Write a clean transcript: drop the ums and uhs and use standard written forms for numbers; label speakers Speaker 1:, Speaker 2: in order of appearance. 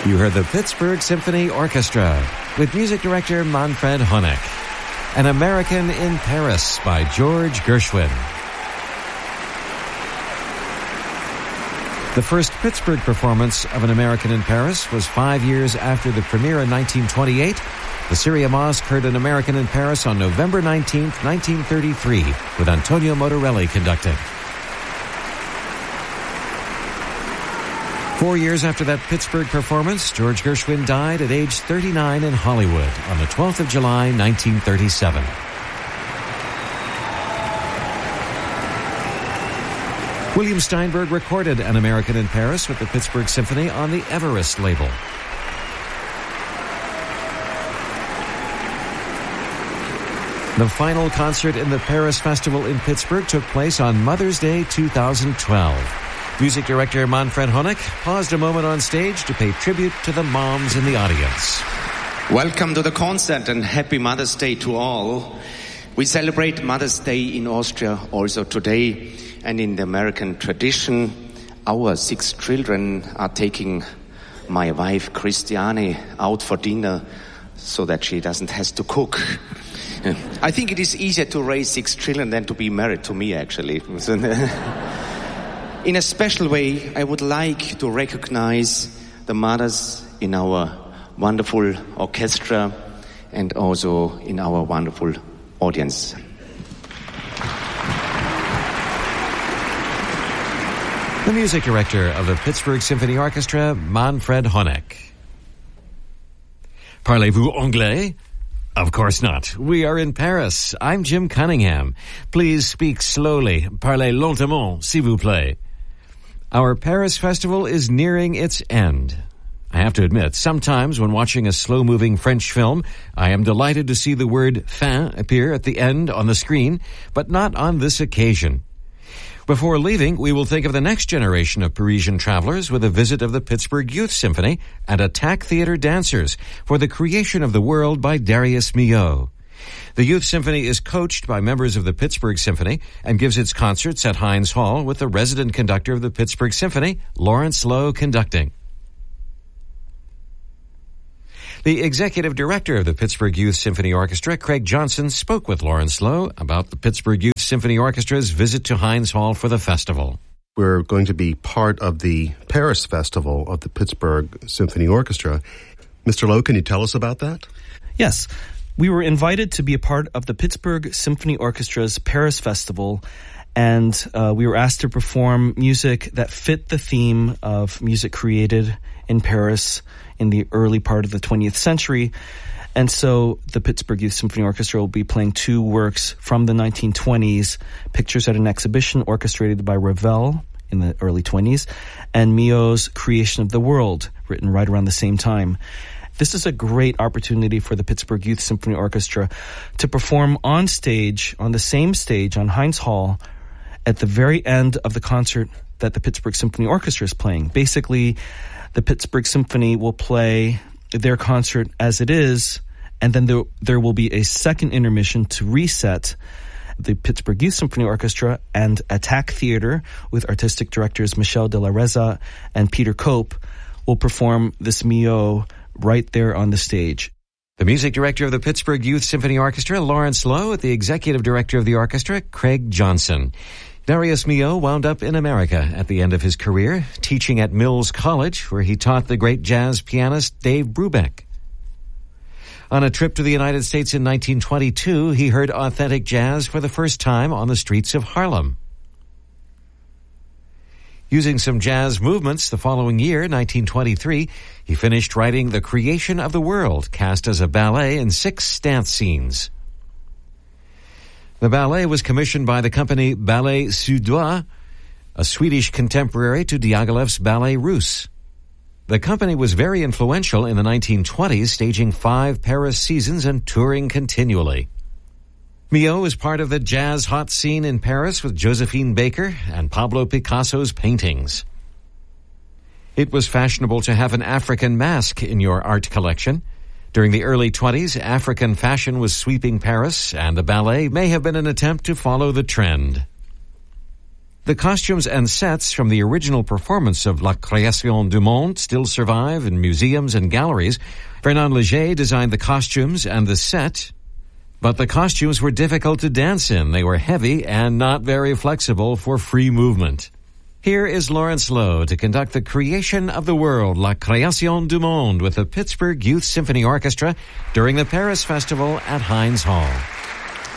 Speaker 1: You heard the Pittsburgh Symphony Orchestra with music director Manfred Honeck. An American in Paris by George Gershwin. The first Pittsburgh performance of An American in Paris was 5 years after the premiere in 1928. The Syria Mosque heard An American in Paris on November 19, 1933, with Antonio Motorelli conducting. 4 years after that Pittsburgh performance, George Gershwin died at age 39 in Hollywood on the 12th of July, 1937. William Steinberg recorded An American in Paris with the Pittsburgh Symphony on the Everest label. The final concert in the Paris Festival in Pittsburgh took place on Mother's Day 2012. Music director Manfred Honeck paused a moment on stage to pay tribute to the moms in the audience.
Speaker 2: Welcome to the concert and happy Mother's Day to all. We celebrate Mother's Day in Austria also today, and in the American tradition, our 6 children are taking my wife Christiane out for dinner so that she doesn't have to cook. I think it is easier to raise 6 children than to be married to me, actually. In a special way, I would like to recognize the mothers in our wonderful orchestra and also in our wonderful audience.
Speaker 1: The music director of the Pittsburgh Symphony Orchestra, Manfred Honeck. Parlez-vous anglais? Of course not. We are in Paris. I'm Jim Cunningham. Please speak slowly. Parlez lentement, s'il vous plaît. Our Paris Festival is nearing its end. I have to admit, sometimes when watching a slow-moving French film, I am delighted to see the word fin appear at the end on the screen, but not on this occasion. Before leaving, we will think of the next generation of Parisian travelers with a visit of the Pittsburgh Youth Symphony and Attack Theatre Dancers for the Creation of the World by Darius Milhaud. The Youth Symphony is coached by members of the Pittsburgh Symphony and gives its concerts at Heinz Hall with the resident conductor of the Pittsburgh Symphony, Lawrence Lowe, conducting. The executive director of the Pittsburgh Youth Symphony Orchestra, Craig Johnson, spoke with Lawrence Lowe about the Pittsburgh Youth Symphony Orchestra's visit to Heinz Hall for the festival.
Speaker 3: We're going to be part of the Paris Festival of the Pittsburgh Symphony Orchestra. Mr. Lowe, can you tell us about that?
Speaker 4: Yes. We were invited to be a part of the Pittsburgh Symphony Orchestra's Paris Festival, and we were asked to perform music that fit the theme of music created in Paris in the early part of the 20th century. And so the Pittsburgh Youth Symphony Orchestra will be playing 2 works from the 1920s, Pictures at an Exhibition, orchestrated by Ravel in the early 20s, and Milhaud's Creation of the World, written right around the same time. This is a great opportunity for the Pittsburgh Youth Symphony Orchestra to perform on stage, on the same stage, on Heinz Hall, at the very end of the concert that the Pittsburgh Symphony Orchestra is playing. Basically, the Pittsburgh Symphony will play their concert as it is, and then there will be a second intermission to reset. The Pittsburgh Youth Symphony Orchestra and Attack Theatre, with artistic directors Michel de la Reza and Peter Cope, will perform this Milhaud right there on the stage.
Speaker 1: The music director of the Pittsburgh Youth Symphony Orchestra, Lawrence Lowe, with the executive director of the orchestra, Craig Johnson. Darius Milhaud wound up in America at the end of his career, teaching at Mills College, where he taught the great jazz pianist Dave Brubeck. On a trip to the United States in 1922, he heard authentic jazz for the first time on the streets of Harlem. Using some jazz movements the following year, 1923, he finished writing The Creation of the World, cast as a ballet in 6 dance scenes. The ballet was commissioned by the company Ballet Suédois, a Swedish contemporary to Diaghilev's Ballet Russe. The company was very influential in the 1920s, staging 5 Paris seasons and touring continually. Milhaud is part of the jazz hot scene in Paris with Josephine Baker and Pablo Picasso's paintings. It was fashionable to have an African mask in your art collection. During the early 20s, African fashion was sweeping Paris, and the ballet may have been an attempt to follow the trend. The costumes and sets from the original performance of La Création du Monde still survive in museums and galleries. Fernand Léger designed the costumes and the set, but the costumes were difficult to dance in. They were heavy and not very flexible for free movement. Here is Lawrence Lowe to conduct the creation of the world, La Création du Monde, with the Pittsburgh Youth Symphony Orchestra during the Paris Festival at Heinz Hall.